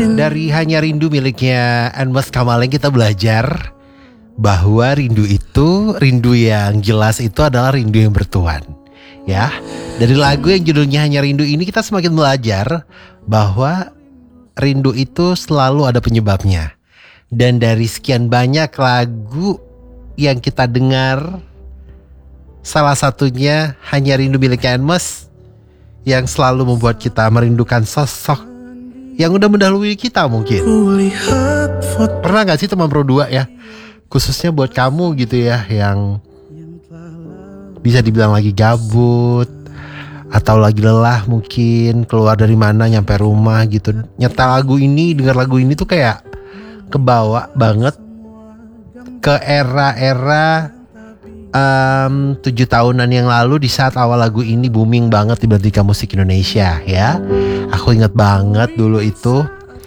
Dari Hanya Rindu miliknya Anmes Kamaleng kita belajar bahwa rindu yang jelas itu adalah rindu yang bertuan. Ya, dari lagu yang judulnya Hanya Rindu ini kita semakin belajar bahwa rindu itu selalu ada penyebabnya. Dan dari sekian banyak lagu yang kita dengar, salah satunya Hanya Rindu miliknya Anmes yang selalu membuat kita merindukan sosok yang udah mendahului kita mungkin. Pernah gak sih teman Pro 2 ya, khususnya buat kamu gitu ya, yang bisa dibilang lagi gabut atau lagi lelah mungkin, keluar dari mana nyampe rumah gitu, nyetel lagu ini, dengar lagu ini tuh kayak kebawa banget ke era-era 7 tahunan yang lalu, di saat awal lagu ini booming banget di Belantika Musik Indonesia ya. Aku ingat banget dulu itu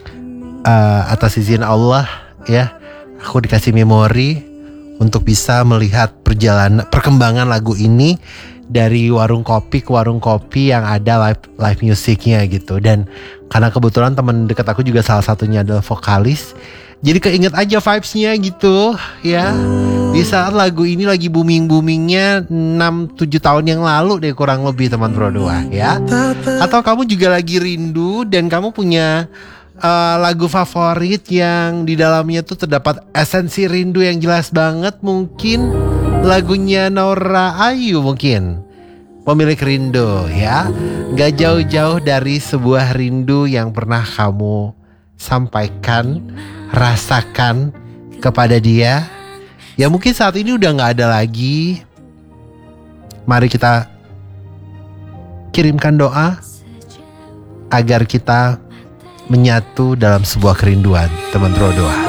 atas izin Allah ya, aku dikasih memori untuk bisa melihat perkembangan lagu ini dari warung kopi ke warung kopi yang ada live musiknya gitu. Dan karena kebetulan teman dekat aku juga salah satunya adalah vokalis, jadi keinget aja vibes-nya gitu ya. Di saat lagu ini lagi booming-boomingnya 6-7 tahun yang lalu deh kurang lebih teman Pro 2 ya. Atau kamu juga lagi rindu dan kamu punya lagu favorit yang di dalamnya tuh terdapat esensi rindu yang jelas banget. Mungkin lagunya Nora Ayu mungkin, Pemilik Rindu ya. Gak jauh-jauh dari sebuah rindu yang pernah kamu sampaikan, rasakan kepada dia. Ya mungkin saat ini udah gak ada lagi. Mari kita kirimkan doa agar kita menyatu dalam sebuah kerinduan, teman Pro 2.